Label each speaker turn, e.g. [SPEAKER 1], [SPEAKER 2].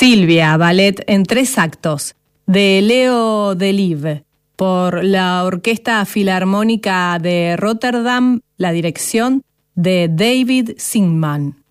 [SPEAKER 1] Silvia, ballet en 3 actos, de Leo Delibes, por la Orquesta Filarmónica de Rotterdam, la dirección de David Singman.